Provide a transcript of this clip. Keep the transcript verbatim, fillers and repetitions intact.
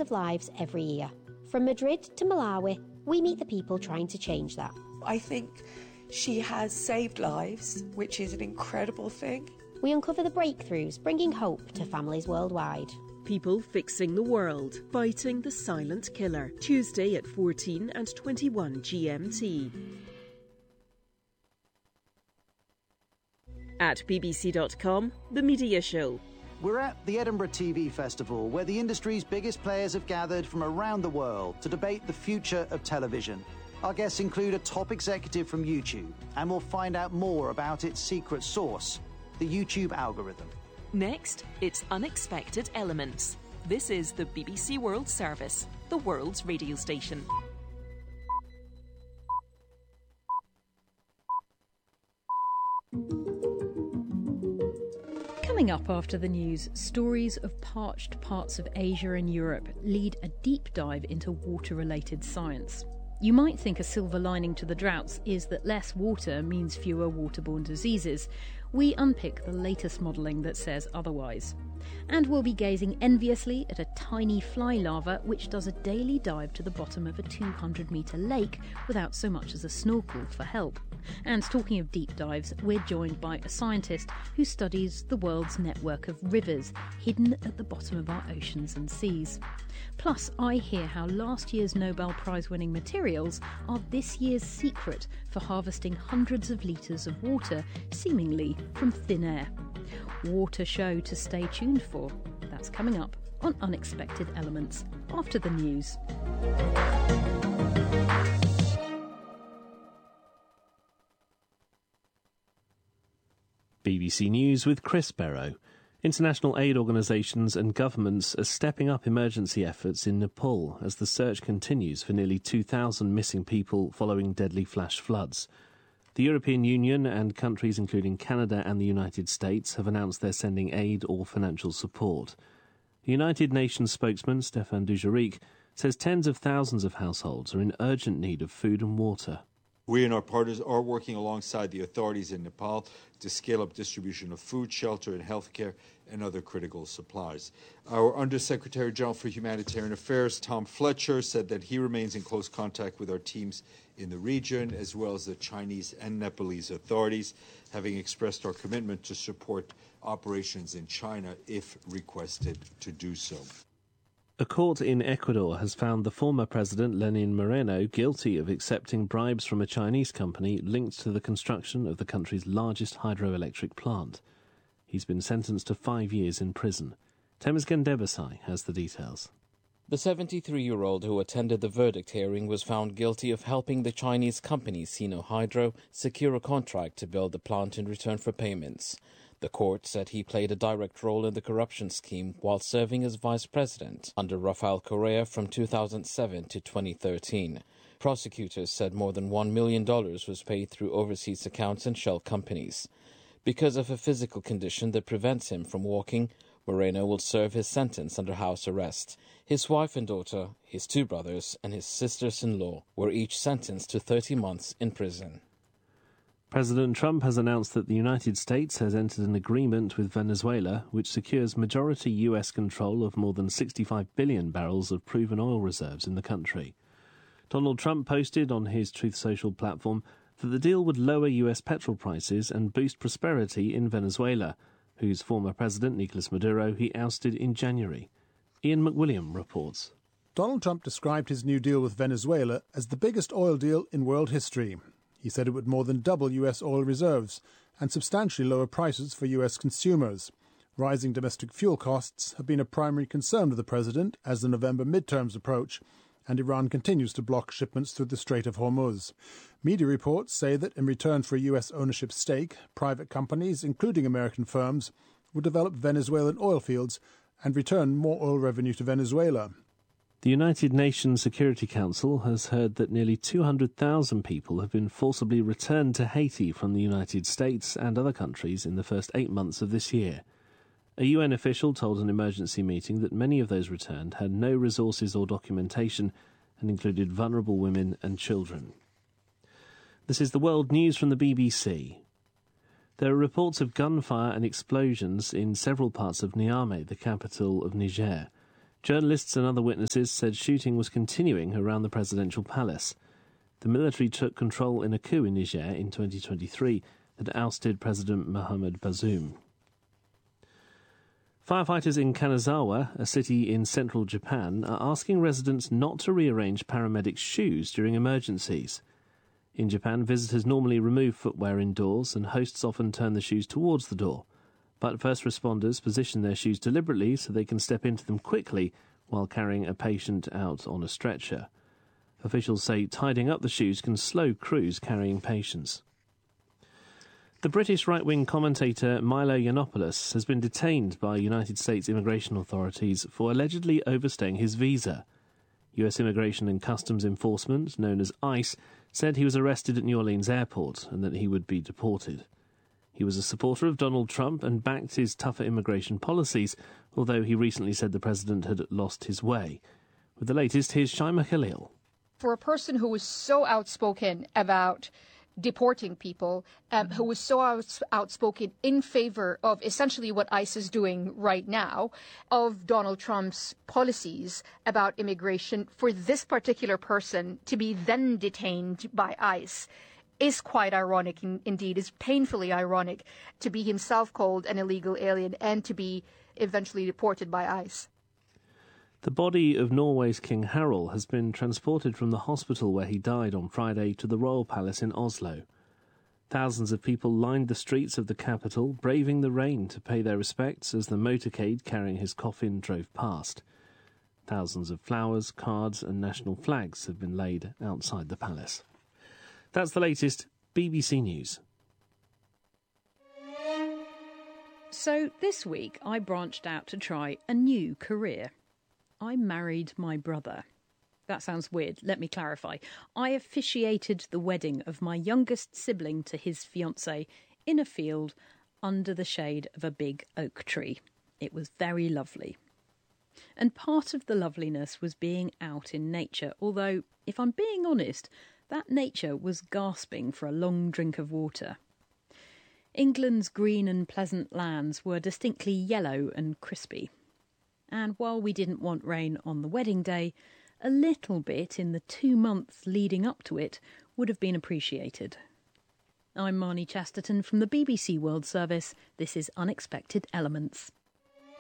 of lives every year. From Madrid to Malawi, we meet the people trying to change that. I think she has saved lives, which is an incredible thing. We uncover the breakthroughs, bringing hope to families worldwide. People Fixing the World, Fighting the Silent Killer. Tuesday at fourteen and twenty-one G M T. At B B C dot com, The Media Show. We're at the Edinburgh T V Festival, where the industry's biggest players have gathered from around the world to debate the future of television. Our guests include a top executive from YouTube, and we'll find out more about its secret sauce, the YouTube algorithm. Next, it's Unexpected Elements. This is the B B C World Service, the world's radio station. Coming up after the news, stories of parched parts of Asia and Europe lead a deep dive into water-related science. You might think a silver lining to the droughts is that less water means fewer waterborne diseases. We unpick the latest modelling that says otherwise. And we'll be gazing enviously at a tiny fly larva which does a daily dive to the bottom of a two hundred metre lake without so much as a snorkel for help. And talking of deep dives, we're joined by a scientist who studies the world's network of rivers hidden at the bottom of our oceans and seas. Plus, I hear how last year's Nobel Prize-winning materials are this year's secret for harvesting hundreds of litres of water, seemingly from thin air. Water show to stay tuned for. That's coming up on Unexpected Elements after the news. B B C News with Chris Barrow. International aid organisations and governments are stepping up emergency efforts in Nepal as the search continues for nearly two thousand missing people following deadly flash floods. The European Union and countries including Canada and the United States have announced they're sending aid or financial support. The United Nations spokesman, Stefan Dujarric, says tens of thousands of households are in urgent need of food and water. We and our partners are working alongside the authorities in Nepal to scale up distribution of food, shelter and healthcare and other critical supplies. Our Undersecretary General for Humanitarian Affairs, Tom Fletcher, said that he remains in close contact with our teams in the region, as well as the Chinese and Nepalese authorities, having expressed our commitment to support operations in China if requested to do so. A court in Ecuador has found the former president Lenin Moreno guilty of accepting bribes from a Chinese company linked to the construction of the country's largest hydroelectric plant. He's been sentenced to five years in prison. Temesgen Debasai has the details. The seventy-three-year-old who attended the verdict hearing was found guilty of helping the Chinese company Sino Hydro secure a contract to build the plant in return for payments. The court said he played a direct role in the corruption scheme while serving as vice president under Rafael Correa from two thousand seven to twenty thirteen. Prosecutors said more than one million dollars was paid through overseas accounts and shell companies. Because of a physical condition that prevents him from walking, Moreno will serve his sentence under house arrest. His wife and daughter, his two brothers, and his sisters-in-law were each sentenced to thirty months in prison. President Trump has announced that the United States has entered an agreement with Venezuela which secures majority U S control of more than sixty-five billion barrels of proven oil reserves in the country. Donald Trump posted on his Truth Social platform that the deal would lower U S petrol prices and boost prosperity in Venezuela, whose former president, Nicolas Maduro, he ousted in January. Ian McWilliam reports. Donald Trump described his new deal with Venezuela as the biggest oil deal in world history. He said it would more than double U S oil reserves and substantially lower prices for U S consumers. Rising domestic fuel costs have been a primary concern of the president as the November midterms approach, and Iran continues to block shipments through the Strait of Hormuz. Media reports say that in return for a U S ownership stake, private companies, including American firms, would develop Venezuelan oil fields and return more oil revenue to Venezuela. The United Nations Security Council has heard that nearly two hundred thousand people have been forcibly returned to Haiti from the United States and other countries in the first eight months of this year. A U N official told an emergency meeting that many of those returned had no resources or documentation and included vulnerable women and children. This is the world news from the B B C. There are reports of gunfire and explosions in several parts of Niamey, the capital of Niger. Journalists and other witnesses said shooting was continuing around the presidential palace. The military took control in a coup in Niger in twenty twenty-three that ousted President Mohamed Bazoum. Firefighters in Kanazawa, a city in central Japan, are asking residents not to rearrange paramedics' shoes during emergencies. In Japan, visitors normally remove footwear indoors and hosts often turn the shoes towards the door. But first responders position their shoes deliberately so they can step into them quickly while carrying a patient out on a stretcher. Officials say tidying up the shoes can slow crews carrying patients. The British right-wing commentator Milo Yiannopoulos has been detained by United States immigration authorities for allegedly overstaying his visa. U S Immigration and Customs Enforcement, known as ICE, said he was arrested at New Orleans airport and that he would be deported. He was a supporter of Donald Trump and backed his tougher immigration policies, although he recently said the president had lost his way. With the latest, here's Shaima Khalil. For a person who was so outspoken about deporting people, um, who was so outs- outspoken in favor of essentially what ICE is doing right now, of Donald Trump's policies about immigration, for this particular person to be then detained by ICE is quite ironic in, indeed, is painfully ironic, to be himself called an illegal alien and to be eventually deported by ICE. The body of Norway's King Harald has been transported from the hospital where he died on Friday to the Royal Palace in Oslo. Thousands of people lined the streets of the capital, braving the rain to pay their respects as the motorcade carrying his coffin drove past. Thousands of flowers, cards and national flags have been laid outside the palace. That's the latest B B C News. So this week I branched out to try a new career. I married my brother. That sounds weird. Let me clarify. I officiated the wedding of my youngest sibling to his fiancée in a field under the shade of a big oak tree. It was very lovely. And part of the loveliness was being out in nature, although, if I'm being honest, that nature was gasping for a long drink of water. England's green and pleasant lands were distinctly yellow and crispy. And while we didn't want rain on the wedding day, a little bit in the two months leading up to it would have been appreciated. I'm Marnie Chesterton from the B B C World Service. This is Unexpected Elements.